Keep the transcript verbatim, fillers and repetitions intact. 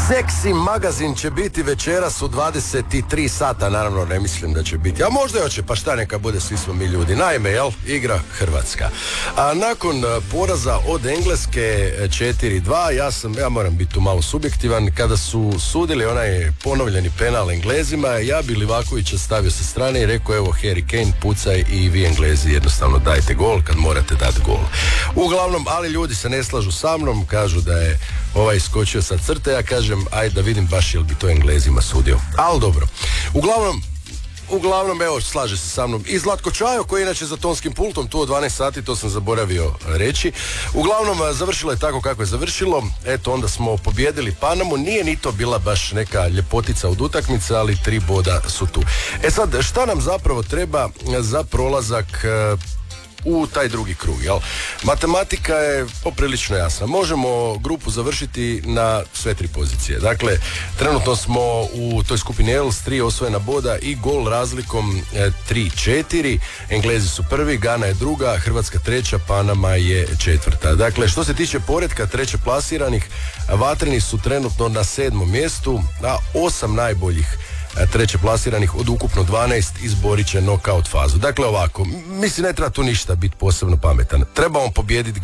Seksi magazin će biti večeras u dvadeset tri sata, naravno ne mislim da će biti, a možda i hoće, pa šta neka bude, svi smo mi ljudi. Naime, jel, igra Hrvatska. A nakon poraza od Engleske četiri dva, ja sam, ja moram biti tu malo subjektivan, kada su sudili onaj ponovljeni penal Englezima, ja bi Livakovića stavio sa strane i rekao, evo Harry Kane, pucaj i vi Englezi jednostavno dajte gol kad morate dati gol. Uglavnom, ali ljudi se ne slažu sa mnom, kažu da je ovaj iskočio sa crte, ja kažem, ajde da vidim baš jel bi to Englezima sudio. Ali dobro. Uglavnom, uglavnom, evo, slaže se sa mnom i Zlatko Čajo, koji je inače za tonskim pultom tu od dvanaest sati, to sam zaboravio reći. Uglavnom, završilo je tako kako je završilo. Eto, onda smo pobjedili Panamu. Nije ni to bila baš neka ljepotica od utakmice, ali tri boda su tu. E sad, šta nam zapravo treba za prolazak u taj drugi krug, jel? Matematika je poprilično jasna. Možemo grupu završiti na sve tri pozicije. Dakle, trenutno smo u toj skupini L s tri osvojena boda i gol razlikom tri četiri. Englezi su prvi, Gana je druga, Hrvatska treća, Panama je četvrta. Dakle, što se tiče poretka treće plasiranih, Vatreni su trenutno na sedmom mjestu, a osam najboljih treće plasiranih od ukupno dvanaest izborit će knockout fazu. Dakle ovako, mislim ne treba tu ništa biti posebno pametan. Trebamo pobijediti